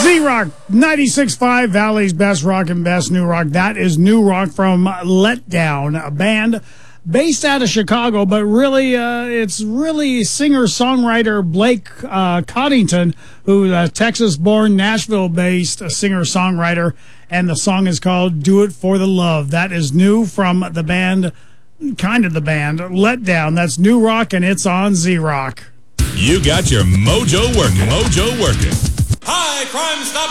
Z-Rock, 96.5, Valley's best rock and best new rock. That is new rock from Letdown, a band based out of Chicago, but really, it's really singer-songwriter Blake Coddington, who's a Texas-born, Nashville-based singer-songwriter, and the song is called Do It For The Love. That is new from the band, Letdown. That's new rock, and it's on Z-Rock. You got your mojo working. Hi, Crime Stopper.